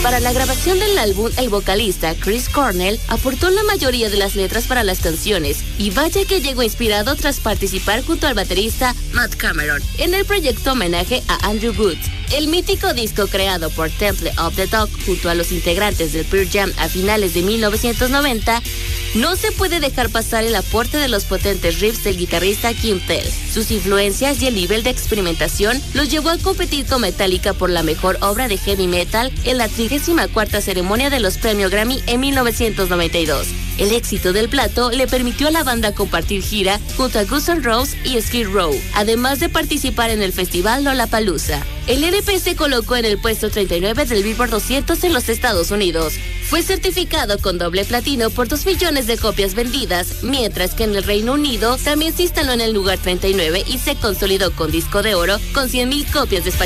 Para la grabación del álbum, el vocalista Chris Cornell aportó la mayoría de las letras para las canciones, y vaya que llegó inspirado tras participar junto al baterista Matt Cameron en el proyecto homenaje a Andrew Wood. El mítico disco creado por Temple of the Dog junto a los integrantes del Pearl Jam a finales de 1990, no se puede dejar pasar el aporte de los potentes riffs del guitarrista Kim Thayil. Sus influencias y el nivel de experimentación los llevó a competir con Metallica por la mejor obra de heavy metal en la 34ª ceremonia de los premios Grammy en 1992. El éxito del plato le permitió a la banda compartir gira junto a Guns N' Roses y Skid Row, además de participar en el festival Lollapalooza. El LP se colocó en el puesto 39 del Billboard 200 en los Estados Unidos. Fue certificado con doble platino por 2 millones de copias vendidas, mientras que en el Reino Unido también se instaló en el lugar 39 y se consolidó con disco de oro con 100,000 copias despachadas.